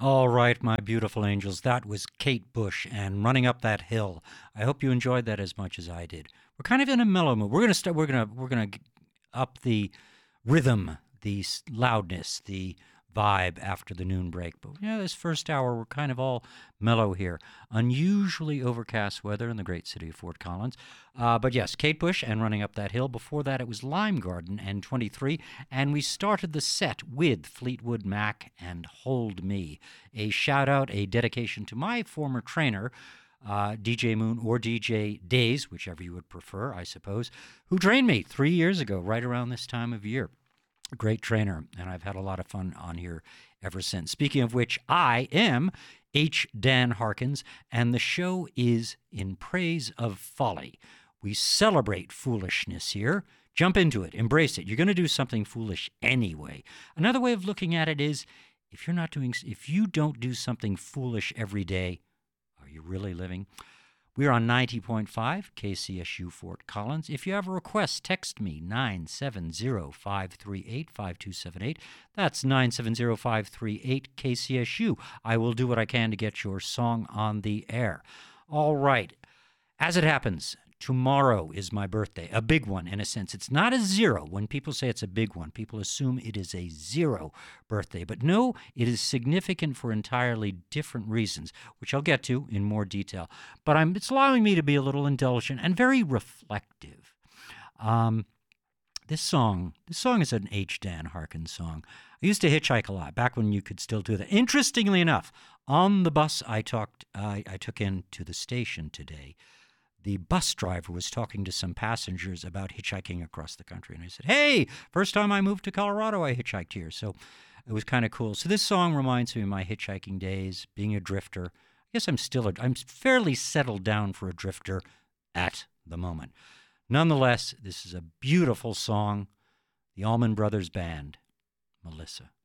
All right, my beautiful angels, that was Kate Bush and Running Up That Hill. I hope you enjoyed that as much as I did. We're kind of in a mellow mood. We're gonna up the rhythm, the loudness, the vibe after the noon break. But yeah, this first hour we're kind of all mellow here. Unusually overcast weather in the great city of Fort Collins. But yes, Kate Bush and Running Up That Hill. Before that, it was Lime Garden and 23. And we started the set with Fleetwood Mac and Hold Me. A shout out, a dedication to my former trainer, DJ Moon or DJ Days, whichever you would prefer, I suppose, who trained me 3 years ago, right around this time of year. Great trainer, and I've had a lot of fun on here ever since. Speaking of which, I am H. Dan Harkins, and the show is in praise of folly. We celebrate foolishness here. Jump into it, embrace it. You're going to do something foolish anyway. Another way of looking at it is, if you don't do something foolish every day, are you really living? We're on 90.5 KCSU Fort Collins. If you have a request, text me 970-538-5278. That's 970-538-KCSU. I will do what I can to get your song on the air. All right. As it happens, tomorrow is my birthday, a big one in a sense. It's not a zero. When people say it's a big one, people assume it is a zero birthday. But no, it is significant for entirely different reasons, which I'll get to in more detail. But it's allowing me to be a little indulgent and very reflective. This song is an H. Dan Harkins song. I used to hitchhike a lot, back when you could still do that. Interestingly enough, on the bus I took in to the station today, the bus driver was talking to some passengers about hitchhiking across the country. And I said, hey, first time I moved to Colorado, I hitchhiked here. So it was kind of cool. So this song reminds me of my hitchhiking days, being a drifter. I guess I'm fairly settled down for a drifter at the moment. Nonetheless, this is a beautiful song. The Allman Brothers Band, Melissa.